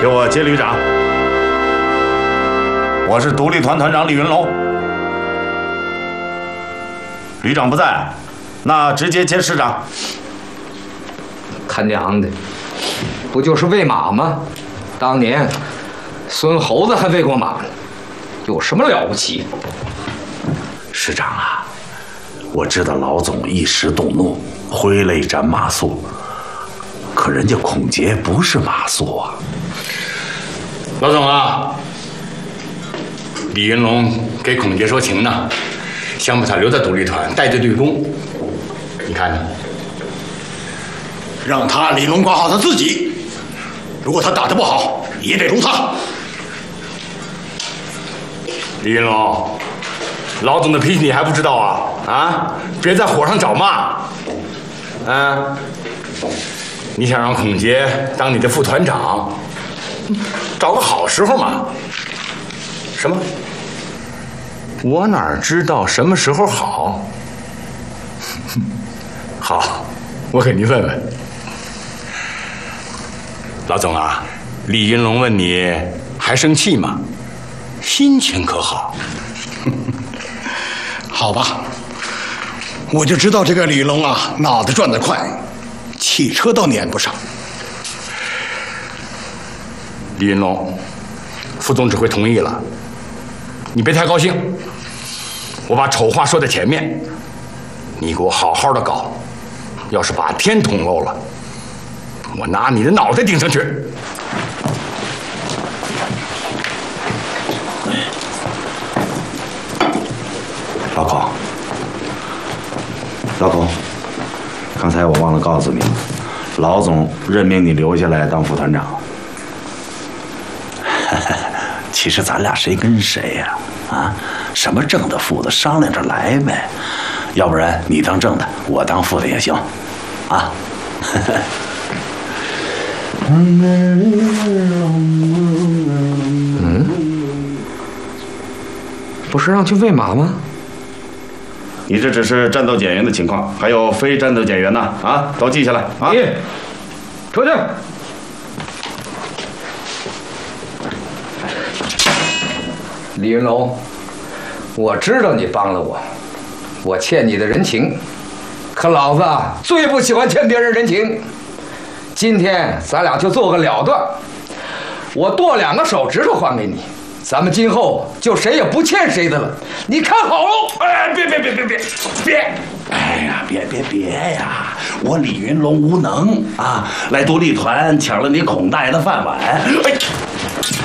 给我接旅长。我是独立团团长李云龙。旅长不在，那直接接师长。 他娘的，不就是喂马吗？当年孙猴子还喂过马呢，有什么了不起？ 师长啊，我知道老总一时动怒，挥泪斩马谡，可人家孔杰不是马谡啊。 老总啊，李云龙给孔杰说情呢，想把他留在独立团带队队工，你看呢？ 让他李龙管好他自己，如果他打得不好，也得容他。 李云龙，老总的脾气你还不知道啊？啊，别在火上找骂。啊，你想让孔杰当你的副团长，找个好时候嘛。什么？我哪知道什么时候好？好，我给您问问。老总啊，李云龙问你还生气吗？心情可好？ 好吧，我就知道这个李龙啊，脑子转得快，汽车都撵不上。 李云龙，副总指挥同意了，你别太高兴。我把丑话说在前面，你给我好好的搞，要是把天捅漏了，我拿你的脑袋顶上去。 老孔，刚才我忘了告诉你，老总任命你留下来当副团长。其实咱俩谁跟谁呀？啊，什么正的副的商量着来呗，要不然你当正的，我当副的也行，啊。 不是让去喂马吗？ 你这只是战斗减员的情况，还有非战斗减员呢，啊，都记下来啊。 出去。李云龙，我知道你帮了我，我欠你的人情，可老子最不喜欢欠别人人情。今天咱俩就做个了断，我剁2个手指头还给你，咱们今后就谁也不欠谁的了，你看好喽！哎，别！ 哎呀，别呀！我李云龙无能啊，来独立团抢了你孔大爷的饭碗。哎。